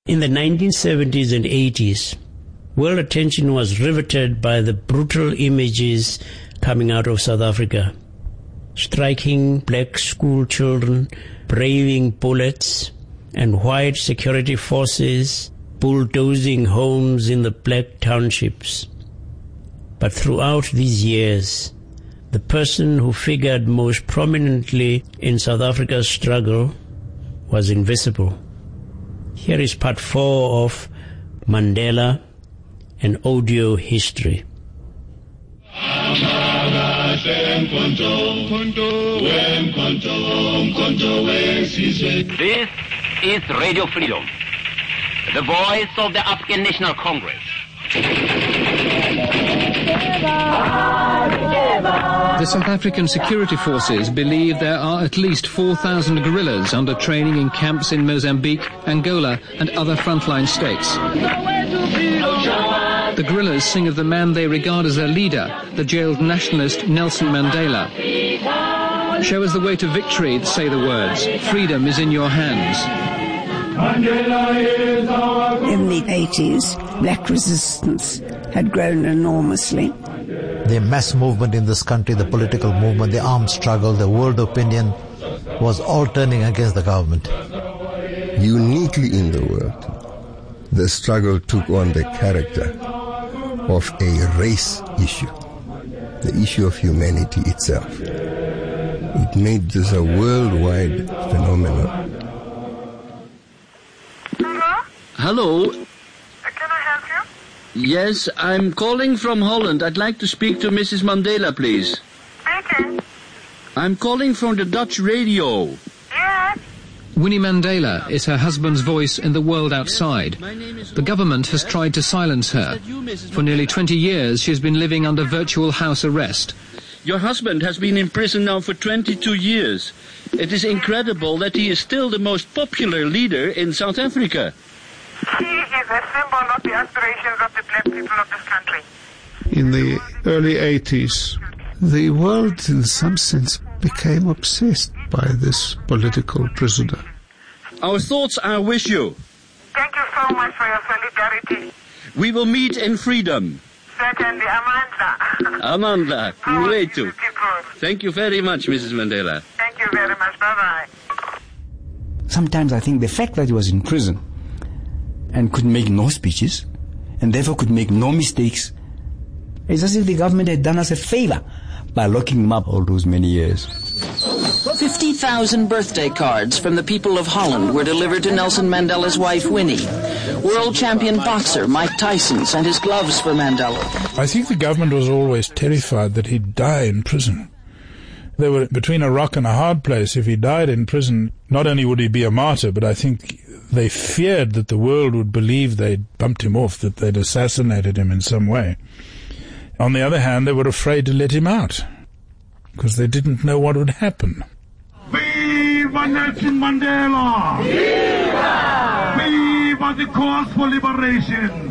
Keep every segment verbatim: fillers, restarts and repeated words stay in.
In the nineteen seventies and eighties, world attention was riveted by the brutal images coming out of South Africa. Striking black school children, braving bullets, and white security forces bulldozing homes in the black townships. But throughout these years, the person who figured most prominently in South Africa's struggle was invisible. Here is part four of Mandela, an audio history. This is Radio Freedom, the voice of the African National Congress. The South African security forces believe there are at least four thousand guerrillas under training in camps in Mozambique, Angola and other frontline states. The guerrillas sing of the man they regard as their leader, the jailed nationalist Nelson Mandela. Show us the way to victory, say the words. Freedom is in your hands. In the eighties, black resistance had grown enormously. The mass movement in this country, the political movement, the armed struggle, the world opinion was all turning against the government. Uniquely in the world, the struggle took on the character of a race issue, the issue of humanity itself. It made this a worldwide phenomenon. Hello? Can I help you? Yes, I'm calling from Holland. I'd like to speak to Missus Mandela, please. Speaking. I'm calling from the Dutch radio. Yes. Winnie Mandela is her husband's voice in the world outside. The government has tried to silence her. For nearly twenty years, she has been living under virtual house arrest. Your husband has been in prison now for twenty-two years. It is incredible that he is still the most popular leader in South Africa. He is a symbol of the aspirations of the black people of this country. In the early eighties, the world in some sense became obsessed by this political prisoner. Our thoughts are with you. Thank you so much for your solidarity. We will meet in freedom. Certainly, Amanda. Amanda, Oh, way too. people. Thank you very much, Missus Mandela. Thank you very much. Bye-bye. Sometimes I think the fact that he was in prison and could make no speeches and therefore could make no mistakes, it's as if the government had done us a favor by locking him up all those many years. fifty thousand birthday cards from the people of Holland were delivered to Nelson Mandela's wife, Winnie. World champion boxer Mike Tyson sent his gloves for Mandela. I think the government was always terrified that he'd die in prison. They were between a rock and a hard place. If he died in prison, not only would he be a martyr, but I think they feared that the world would believe they'd bumped him off, that they'd assassinated him in some way. On the other hand, they were afraid to let him out, because they didn't know what would happen. Viva Nelson Mandela! Viva! Viva the cause for liberation!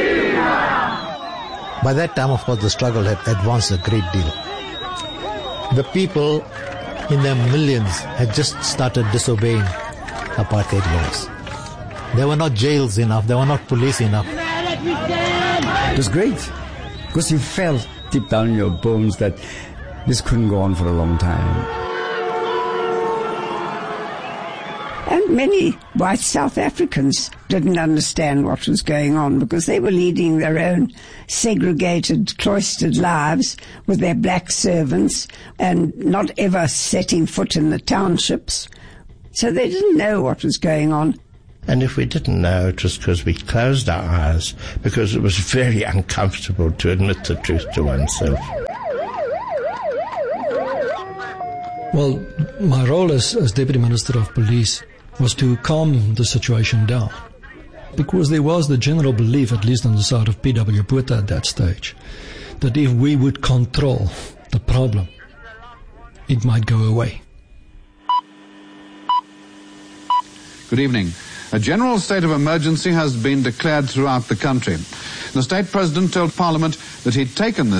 Viva! By that time, of course, the struggle had advanced a great deal. The people, in their millions, had just started disobeying apartheid laws. There were not jails enough, there were not police enough. It was great, because you felt deep down in your bones that this couldn't go on for a long time. And many white South Africans didn't understand what was going on because they were leading their own segregated, cloistered lives with their black servants and not ever setting foot in the townships. So they didn't know what was going on. And if we didn't know, it was because we closed our eyes, because it was very uncomfortable to admit the truth to oneself. Well, my role as, as Deputy Minister of Police was to calm the situation down, because there was the general belief, at least on the side of P W Botha at that stage, that if we would control the problem, it might go away. Good evening. A general state of emergency has been declared throughout the country. The state president told Parliament that he'd taken this